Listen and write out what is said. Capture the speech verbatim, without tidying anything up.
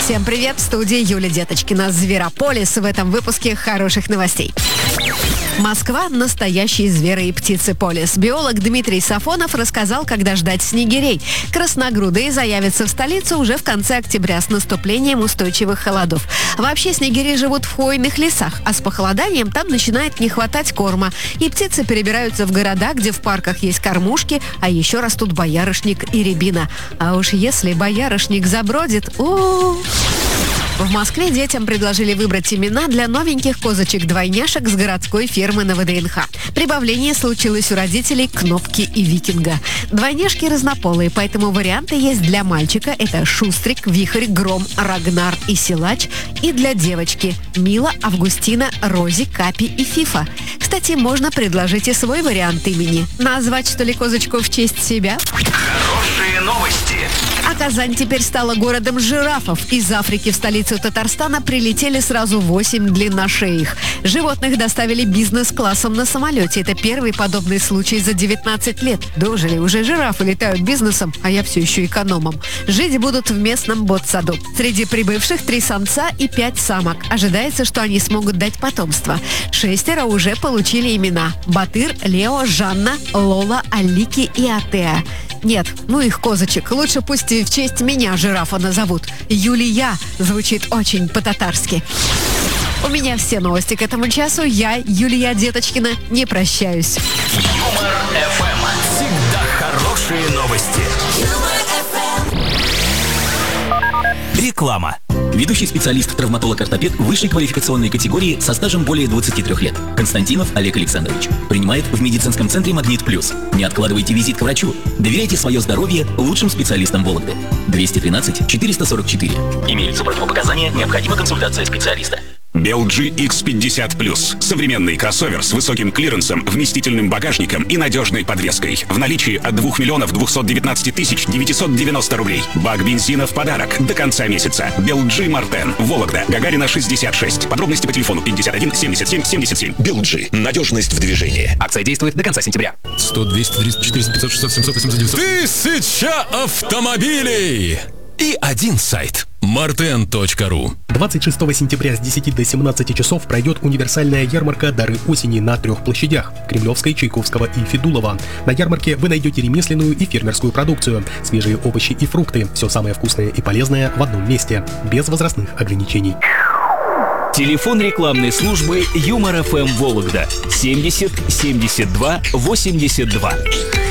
Всем привет, в студии Юлия Деточкина. Зверополис в этом выпуске хороших новостей. Москва – настоящий зверо- и птицеполис. Биолог Дмитрий Сафонов рассказал, когда ждать снегирей. Красногрудые заявятся в столицу уже в конце октября с наступлением устойчивых холодов. Вообще снегири живут в хвойных лесах, а с похолоданием там начинает не хватать корма. И птицы перебираются в города, где в парках есть кормушки, а еще растут боярышник и рябина. А уж если боярышник забродит, у-у-у. В Москве детям предложили выбрать имена для новеньких козочек-двойняшек с городской фермы на ВДНХ. Прибавление случилось у родителей Кнопки и Викинга. Двойняшки разнополые, поэтому варианты есть для мальчика. Это Шустрик, Вихрь, Гром, Рагнар и Силач. И для девочки Мила, Августина, Рози, Капи и Фифа. Кстати, можно предложить и свой вариант имени. Назвать, что ли, козочку в честь себя? Хорошие новости. А Казань теперь стала городом жирафов. Из Африки в столицу Татарстана прилетели сразу восемь длинношеих. Животных доставили бизнес-классом на самолете. Это первый подобный случай за девятнадцать лет. Дожили, уже жирафы летают бизнесом, а я все еще экономом. Жить будут в местном ботсаду. Среди прибывших три самца и пять самок. Ожидается, что они смогут дать потомство. Шестеро уже получили имена: Батыр, Лео, Жанна, Лола, Алики и Атеа. Нет, ну их козочек. Лучше пусть в честь меня жирафа назовут. Юлия звучит очень по-татарски. У меня все новости к этому часу. Я, Юлия Деточкина, не прощаюсь. Юмор эф эм. Всегда хорошие новости. Реклама. Ведущий специалист-травматолог-ортопед высшей квалификационной категории со стажем более двадцати трёх лет. Константинов Олег Александрович. Принимает в медицинском центре «Магнит Плюс». Не откладывайте визит к врачу. Доверяйте свое здоровье лучшим специалистам Вологды. двести тринадцать четыреста сорок четыре. Имеются противопоказания, необходима консультация специалиста. Бел джи икс пятьдесят плюс. Современный кроссовер с высоким клиренсом, вместительным багажником и надежной подвеской. В наличии от двух миллионов двухсот девятнадцати тысяч девятисот девяносто рублей. Бак бензина в подарок до конца месяца. Бел джи Мартен. Вологда. Гагарина шестьдесят шесть. Подробности по телефону пятьдесят один семьдесят семь семьдесят семь. Бел джи. Надежность в движении. Акция действует до конца сентября. сто, двести, триста, четыреста, пятьсот, шестьсот, семьсот, восемьсот, девятьсот. Тысяча автомобилей! И один сайт. мартен точка ру. двадцать шестого сентября с десяти до семнадцати часов пройдет универсальная ярмарка «Дары осени» на трех площадях – Кремлевской, Чайковского и Федулова. На ярмарке вы найдете ремесленную и фермерскую продукцию, свежие овощи и фрукты, все самое вкусное и полезное в одном месте, без возрастных ограничений. Телефон рекламной службы Юмор эф эм Вологда семьдесят семьдесят два восемьдесят два.